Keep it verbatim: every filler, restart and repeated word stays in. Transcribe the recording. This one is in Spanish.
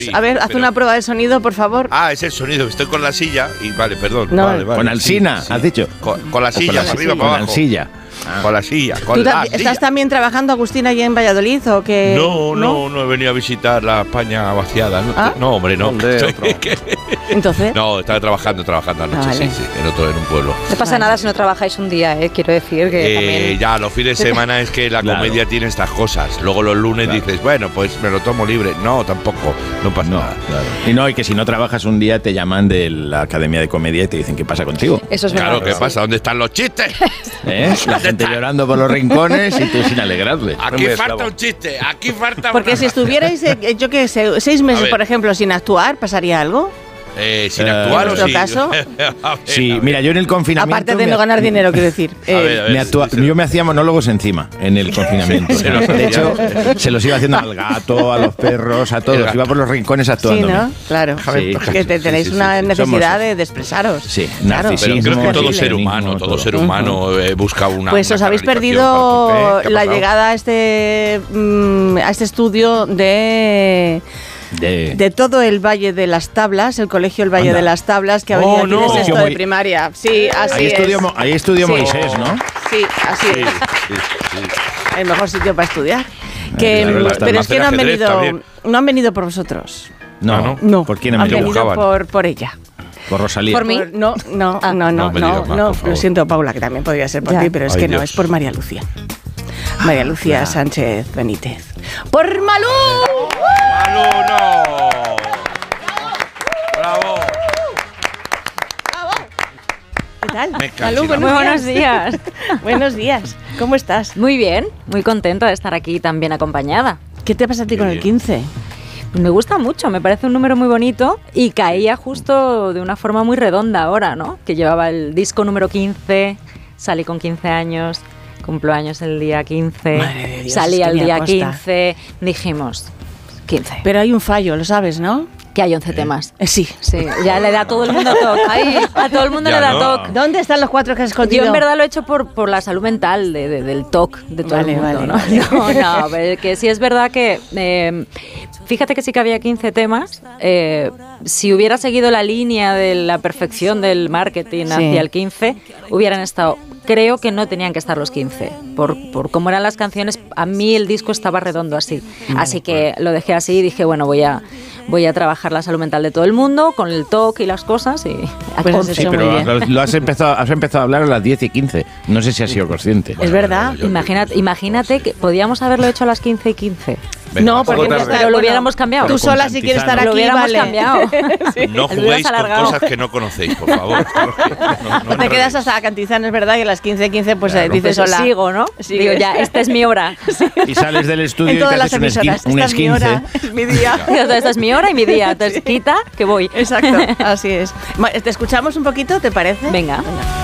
Sí, a ver, haz pero... una prueba de sonido, por favor. Ah, es el sonido. Estoy con la silla y vale, perdón. No, vale, vale. Con Alsina, sí, sí. has dicho. Con, con la silla, con la, para arriba, con para la abajo. silla. Ah. Con la silla, con ¿Tú la estás silla. también trabajando, Agustín, allí en Valladolid o qué? No, no, no he venido a visitar la España vaciada. No, ¿Ah? no hombre, no. ¿Dónde? Entonces. No, estaba trabajando, trabajando anoche, Ah, vale. sí, sí, en otro, en un pueblo. No pasa nada si no trabajáis un día, ¿eh? Quiero decir que Eh, también... ya, los fines de semana es que la Claro. comedia tiene estas cosas. Luego los lunes Claro. dices, bueno, pues me lo tomo libre. No, tampoco, no pasa No, nada. claro. Y no, y que si no trabajas un día te llaman de la Academia de Comedia y te dicen qué pasa contigo. Eso es Claro, verdad. ¿qué sí. pasa? ¿Dónde están los chistes? ¿Eh? La gente llorando por los rincones y tú sin alegrarle. Aquí Hombre, falta Slavo. un chiste, aquí falta Porque una- si estuvierais, eh, yo qué sé, seis meses, A ver. por ejemplo, sin actuar, ¿pasaría algo? Eh, sin Eh, actuar ¿en o nuestro sí. caso? A ver, Sí, a ver. mira, yo en el confinamiento. Aparte de me- no ganar dinero, quiero decir. A ver, a ver. Me actua- sí, sí. yo me hacía monólogos encima en el confinamiento. Se los de hacía. hecho, se los iba haciendo al gato, a los perros, a El todos. gato. Iba por los rincones Sí, actuando. ¿no? Claro. Sí. Porque te- tenéis Sí, sí, una sí. necesidad Somos- de, de expresaros. Sí, Claro. narcisismo. Pero creo que todo Posible. ser humano, todo todo. ser humano eh, busca una. Pues una os habéis canalización perdido para el- ¿Qué ha la pasado? llegada a este, mm, a este estudio de, De- de todo el Valle de las Tablas, el colegio El Valle Anda. de las Tablas, que ha Oh, venido aquí no. de sexto Colegio de muy- primaria. Sí, así ahí es. estudió, Mo- ahí estudió Sí. Moisés, ¿no? Sí, así Sí, es. sí, sí. El mejor sitio para estudiar. Que, claro, mm, las pero es que no han ajedrez venido, también. no han venido por vosotros. No, Ah, ¿no? No, ¿Por quién han han venido? venido Buscaban. por, por ella. Por Rosalía. Por mí. Por- no, no, Ah. no, no, No me no, digas más, no, por favor. lo siento, Paula, que también podría ser por Ya. ti, pero es Ay, que no, Dios. es por María Lucía. María Lucía Sánchez Benítez. ¡Por Malú! ¡Malú, no! ¡Bravo! ¿Qué tal? Me cacho Malú, en la buenos Muy días. buenos días. Buenos días. ¿Cómo estás? Muy bien, muy contenta de estar aquí tan bien acompañada. ¿Qué te pasa a ti con el bien. quince? Me gusta mucho, me parece un número muy bonito y caía justo de una forma muy redonda ahora, ¿no? Que llevaba el disco número quince, salí con quince años, cumplo años el día quince, Madre de Dios, salí es que al ni día aposta. quince, dijimos quince, Pero hay un fallo, lo sabes, ¿no? que hay once temas. Eh, sí. Sí, ya le da a todo el mundo toque. Ay, a todo el mundo Ya le da no. toque. ¿Dónde están los cuatro que has escondido? Yo en verdad lo he hecho por, por la salud mental de, de- del T O C de todo Vale, el mundo, vale, ¿no? vale. No, no, pero que sí es verdad que eh, fíjate que sí que había quince temas. Eh, si hubiera seguido la línea de la perfección del marketing Sí. hacia el quince, hubieran estado. Creo que no tenían que estar los quince. Por, por cómo eran las canciones, a mí el disco estaba redondo así. Así que lo dejé así y dije, bueno, voy a, voy a trabajar la salud mental de todo el mundo con el T O C y las cosas. Y Pues has Sí, hecho muy pero bien. lo, lo has, empezado, has empezado a hablar a las diez y quince. No sé si has sido consciente. Es verdad. Yo- Imagínate, imagínate que podíamos haberlo hecho a las quince y quince. Venga, No, porque poco ya tarde. está, Pero lo bueno, hubiéramos cambiado. Tú Pero con sola, si quieres estar Santizano. aquí, Lo hubiéramos vale. cambiado. No El juguéis hubieras con alargado. cosas que no conocéis, por favor. No, no Te quedas hasta Cantizano, es verdad, y a las quince quince pues Claro. eh, dices Pues hola. sigo, ¿no? Sigues. Digo, ya, esta es mi hora. Y sales del estudio En y te todas las haces un, esquin, emisoras. un Esta es mi esquince. hora, es mi día. Esta es mi hora y mi día. Entonces, quita, que voy. Exacto, así es. Ma- ¿Te escuchamos un poquito, te parece? Venga. Venga.